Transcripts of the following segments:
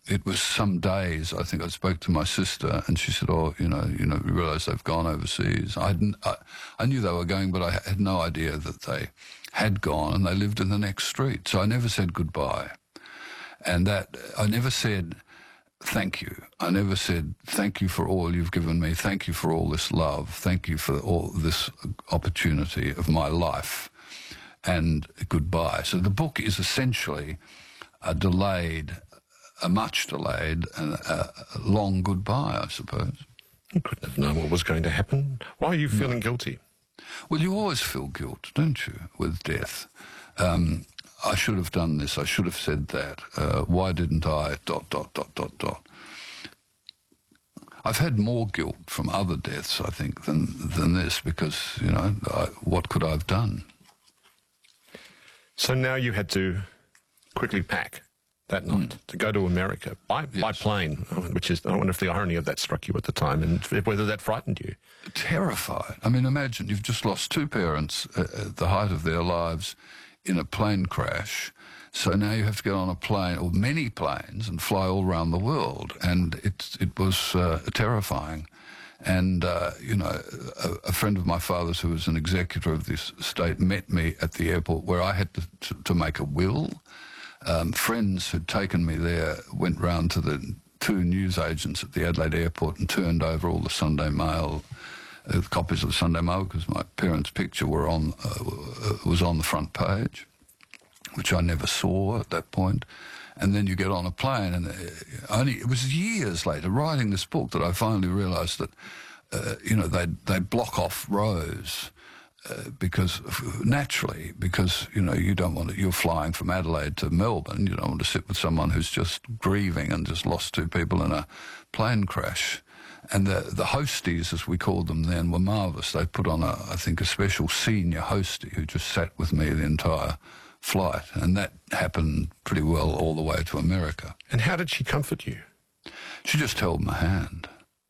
it was some days, I think I spoke to my sister and she said, oh, you realise they've gone overseas. I knew they were going, but I had no idea that they had gone, and they lived in the next street. So I never said goodbye. And that, I never said thank you. I never said thank you for all you've given me. Thank you for all this love. Thank you for all this opportunity of my life. And goodbye. So the book is essentially a much delayed and a long goodbye, I suppose. You couldn't have known what was going to happen. Why are you feeling guilty? Well, you always feel guilt, don't you, with death? I should have done this, I should have said that. Why didn't I, ... I've had more guilt from other deaths, I think, than this, because, what could I have done? So now you had to quickly pack that night to go to America by plane, which is, I wonder if the irony of that struck you at the time and whether that frightened you. Terrified. I mean, imagine you've just lost two parents at the height of their lives in a plane crash. So now you have to get on a plane, or many planes, and fly all around the world. And it was terrifying. And, a friend of my father's who was an executor of this estate met me at the airport where I had to make a will. Friends who'd taken me there went round to the two newsagents at the Adelaide airport and turned over all the Sunday Mail, copies of the Sunday Mail, because my parents' picture was on the front page, which I never saw at that point. And then you get on a plane, and it was years later, writing this book, that I finally realised that, they'd block off rows because you don't want to, you're flying from Adelaide to Melbourne, you don't want to sit with someone who's just grieving and just lost two people in a plane crash. And the hosties, as we called them then, were marvellous. They put on, I think, a special senior hostie who just sat with me the entire flight, and that happened pretty well all the way to America. And how did she comfort you? She just held my hand.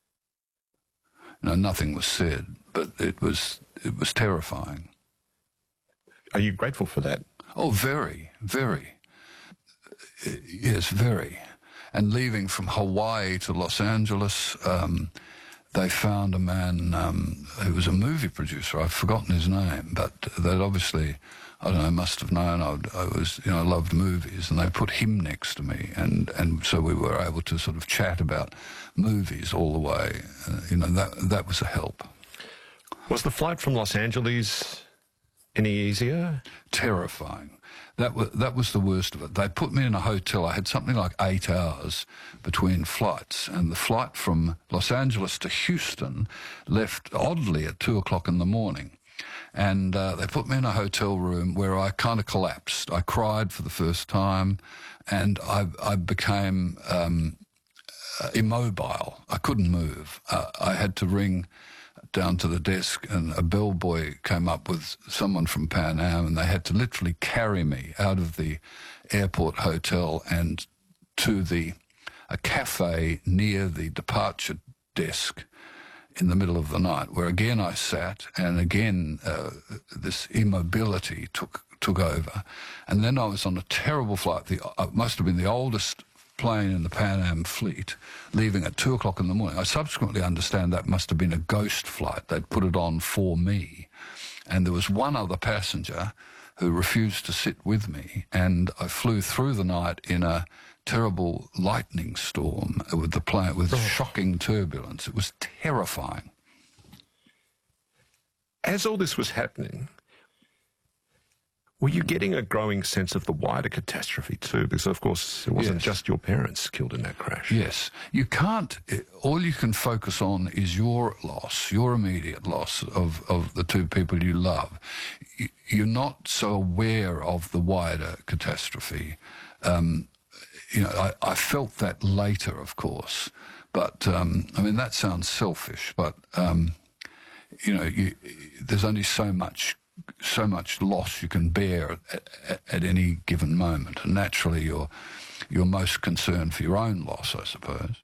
Nothing was said, but it was terrifying. Are you grateful for that? Oh, very, very. Yes, very. And leaving from Hawaii to Los Angeles, they found a man who was a movie producer. I've forgotten his name, but that obviously, I don't know, must have known I loved movies, and they put him next to me, and so we were able to sort of chat about movies all the way. That was a help. Was the flight from Los Angeles any easier? Terrifying. That was the worst of it. They put me in a hotel. I had something like 8 hours between flights, and the flight from Los Angeles to Houston left oddly at 2:00 in the morning. And they put me in a hotel room where I kind of collapsed. I cried for the first time, and I became immobile. I couldn't move. I had to ring down to the desk, and a bellboy came up with someone from Pan Am, and they had to literally carry me out of the airport hotel and to a cafe near the departure desk in the middle of the night, where again I sat, and again this immobility took over. And then I was on a terrible flight. It must have been the oldest plane in the Pan Am fleet, leaving at 2:00 in the morning. I subsequently understand that must have been a ghost flight. They'd put it on for me. And there was one other passenger who refused to sit with me, and I flew through the night in a terrible lightning storm with the plane, with shocking turbulence. It was terrifying. As all this was happening, were you getting a growing sense of the wider catastrophe too? Because, of course, it wasn't just your parents killed in that crash. Yes. You can't... All you can focus on is your loss, your immediate loss of the two people you love. You're not so aware of the wider catastrophe. I felt that later, of course. But, that sounds selfish, but, there's only so much loss you can bear at any given moment, and naturally you're most concerned for your own loss, I suppose.